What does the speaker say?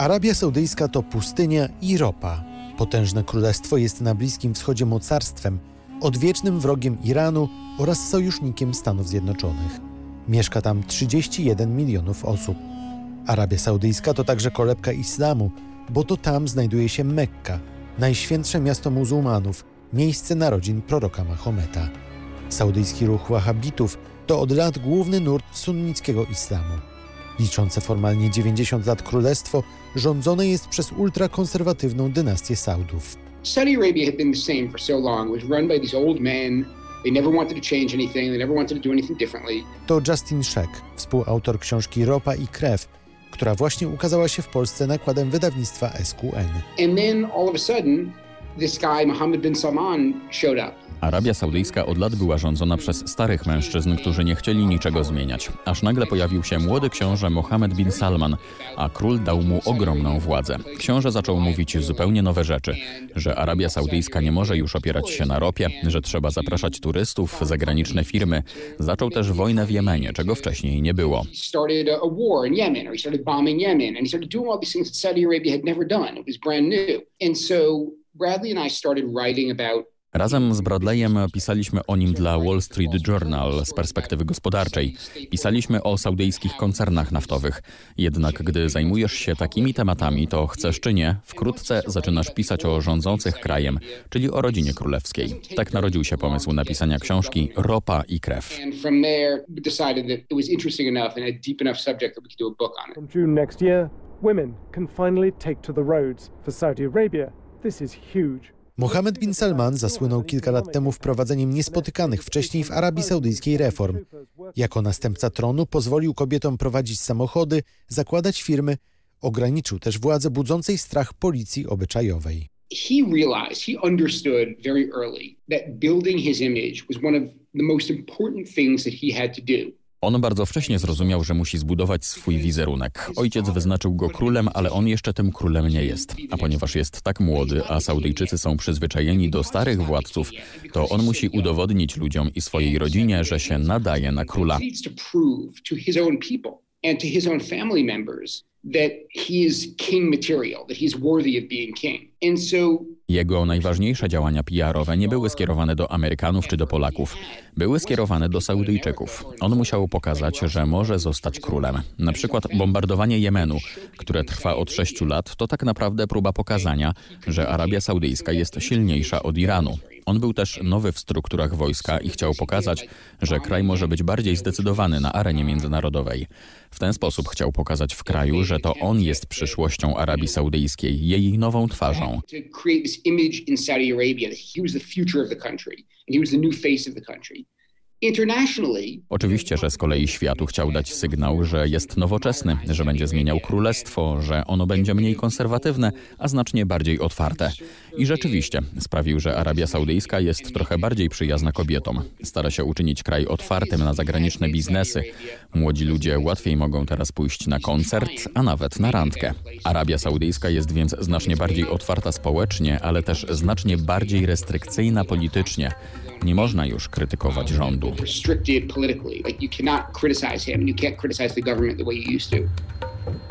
Arabia Saudyjska to pustynia i ropa. Potężne królestwo jest na Bliskim Wschodzie mocarstwem, odwiecznym wrogiem Iranu oraz sojusznikiem Stanów Zjednoczonych. Mieszka tam 31 milionów osób. Arabia Saudyjska to także kolebka islamu, bo to tam znajduje się Mekka, najświętsze miasto muzułmanów, miejsce narodzin proroka Mahometa. Saudyjski ruch wahhabitów to od lat główny nurt sunnickiego islamu. Liczące formalnie 90 lat królestwo rządzone jest przez ultrakonserwatywną dynastię Saudów. Saudi Arabia had been the same for so long. It was run by these old men. They never wanted to change anything. They never wanted to do anything differently. To Justin Sheck, współautor książki Ropa i krew, która właśnie ukazała się w Polsce nakładem wydawnictwa SQN. And then all of a sudden, this guy Mohammed bin Salman showed up. Arabia Saudyjska od lat była rządzona przez starych mężczyzn, którzy nie chcieli niczego zmieniać. Aż nagle pojawił się młody książę Mohammed bin Salman, a król dał mu ogromną władzę. Książę zaczął mówić zupełnie nowe rzeczy, że Arabia Saudyjska nie może już opierać się na ropie, że trzeba zapraszać turystów, zagraniczne firmy. Zaczął też wojnę w Jemenie, czego wcześniej nie było. Bradley and I started writing about. Razem z Bradleyem pisaliśmy o nim dla Wall Street Journal z perspektywy gospodarczej. Pisaliśmy o saudyjskich koncernach naftowych. Jednak gdy zajmujesz się takimi tematami, to chcesz czy nie, wkrótce zaczynasz pisać o rządzących krajem, czyli o rodzinie królewskiej. Tak narodził się pomysł napisania książki Ropa i krew. From June next year, women can finally take to the roads for Saudi Arabia. This is huge. Mohammed bin Salman zasłynął kilka lat temu wprowadzeniem niespotykanych wcześniej w Arabii Saudyjskiej reform. Jako następca tronu pozwolił kobietom prowadzić samochody, zakładać firmy, ograniczył też władzę budzącej strach policji obyczajowej. He understood very early that building his image was one of the most important things that he had to do. On bardzo wcześnie zrozumiał, że musi zbudować swój wizerunek. Ojciec wyznaczył go królem, ale on jeszcze tym królem nie jest. A ponieważ jest tak młody, a Saudyjczycy są przyzwyczajeni do starych władców, to on musi udowodnić ludziom i swojej rodzinie, że się nadaje na króla. Jego najważniejsze działania PR-owe nie były skierowane do Amerykanów czy do Polaków. Były skierowane do Saudyjczyków. On musiał pokazać, że może zostać królem. Na przykład bombardowanie Jemenu, które trwa od 6 lat, to tak naprawdę próba pokazania, że Arabia Saudyjska jest silniejsza od Iranu. On był też nowy w strukturach wojska i chciał pokazać, że kraj może być bardziej zdecydowany na arenie międzynarodowej. W ten sposób chciał pokazać w kraju, że to on jest przyszłością Arabii Saudyjskiej, jej nową twarzą. Oczywiście, że z kolei światu chciał dać sygnał, że jest nowoczesny, że będzie zmieniał królestwo, że ono będzie mniej konserwatywne, a znacznie bardziej otwarte. I rzeczywiście sprawił, że Arabia Saudyjska jest trochę bardziej przyjazna kobietom. Stara się uczynić kraj otwartym na zagraniczne biznesy. Młodzi ludzie łatwiej mogą teraz pójść na koncert, a nawet na randkę. Arabia Saudyjska jest więc znacznie bardziej otwarta społecznie, ale też znacznie bardziej restrykcyjna politycznie. Nie można już krytykować rządu. Restricted politically. Like you cannot criticize him and you can't criticize the government the way you used to.